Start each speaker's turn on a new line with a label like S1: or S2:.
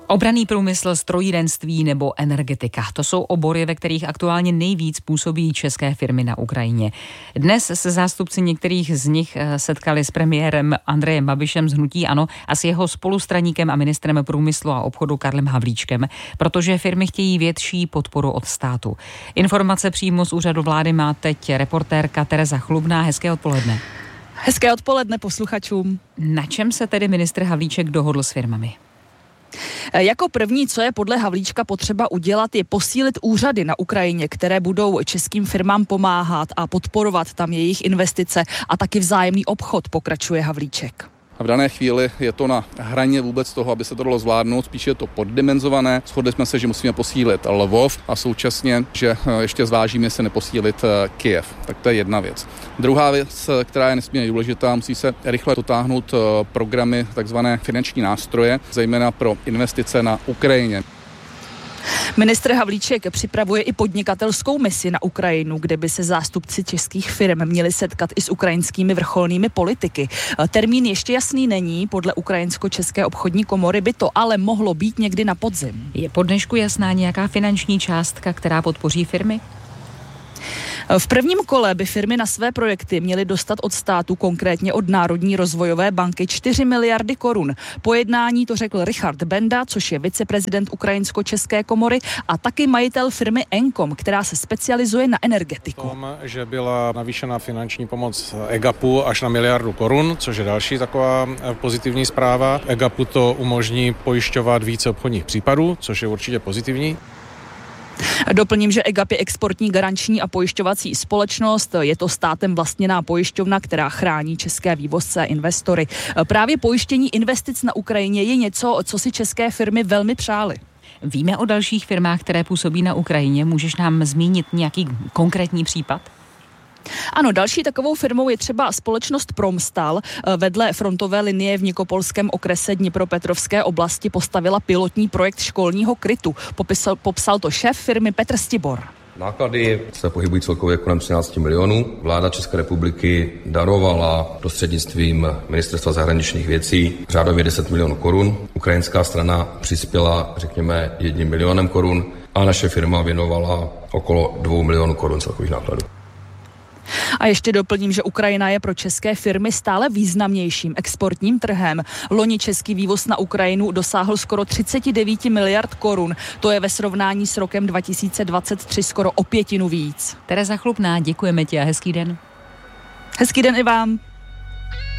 S1: Obranný průmysl, strojírenství nebo energetika. To jsou obory, ve kterých aktuálně nejvíc působí české firmy na Ukrajině. Dnes se zástupci některých z nich setkali s premiérem Andrejem Babišem z hnutí ANO a s jeho spolustraníkem a ministrem průmyslu a obchodu Karlem Havlíčkem, protože firmy chtějí větší podporu od státu. Informace přímo z úřadu vlády má teď reportérka Tereza Chlubná. Hezké odpoledne.
S2: Hezké odpoledne posluchačům.
S1: Na čem se tedy ministr Havlíček dohodl s firmami?
S2: Jako první, co je podle Havlíčka potřeba udělat, je posílit úřady na Ukrajině, které budou českým firmám pomáhat a podporovat tam jejich investice a taky vzájemný obchod, pokračuje Havlíček.
S3: V dané chvíli je to na hraně vůbec toho, aby se to dalo zvládnout, spíše je to poddimenzované. Shodli jsme se, že musíme posílit Lvov a současně, že ještě zvážíme, jestli neposílit Kyjev. Tak to je jedna věc. Druhá věc, která je nesmírně důležitá, musí se rychle dotáhnout programy, takzvané finanční nástroje, zejména pro investice na Ukrajině.
S2: Ministr Havlíček připravuje i podnikatelskou misi na Ukrajinu, kde by se zástupci českých firm měli setkat i s ukrajinskými vrcholnými politiky. Termín ještě jasný není, podle Ukrajinsko-české obchodní komory by to ale mohlo být někdy na podzim.
S1: Je po dnešku jasná nějaká finanční částka, která podpoří firmy?
S2: V prvním kole by firmy na své projekty měly dostat od státu, konkrétně od Národní rozvojové banky, 4 miliardy korun. Po jednání to řekl Richard Benda, což je viceprezident Ukrajinsko-české komory a taky majitel firmy Encom, která se specializuje na energetiku.
S4: V tom, že byla navýšena finanční pomoc EGAPu až na miliardu korun, což je další taková pozitivní zpráva. EGAPu to umožní pojišťovat více obchodních případů, což je určitě pozitivní.
S2: Doplním, že EGAP je exportní garanční a pojišťovací společnost. Je to státem vlastněná pojišťovna, která chrání české vývozce a investory. Právě pojištění investic na Ukrajině je něco, co si české firmy velmi přály.
S1: Víme o dalších firmách, které působí na Ukrajině. Můžeš nám zmínit nějaký konkrétní případ?
S2: Ano, další takovou firmou je třeba společnost Promstal. Vedle frontové linie v Nikopolském okrese Dnipropetrovské oblasti postavila pilotní projekt školního krytu. Popsal to šéf firmy Petr Stibor.
S5: Náklady se pohybují celkově kolem 13 milionů. Vláda České republiky darovala prostřednictvím Ministerstva zahraničních věcí řádově 10 milionů korun. Ukrajinská strana přispěla, řekněme, 1 milionem korun a naše firma věnovala okolo 2 milionů korun celkových nákladů.
S2: A ještě doplním, že Ukrajina je pro české firmy stále významnějším exportním trhem. Loni český vývoz na Ukrajinu dosáhl skoro 39 miliard korun. To je ve srovnání s rokem 2023 skoro o 1/5 víc.
S1: Tereza Chlubná, děkujeme ti a hezký den.
S2: Hezký den i vám.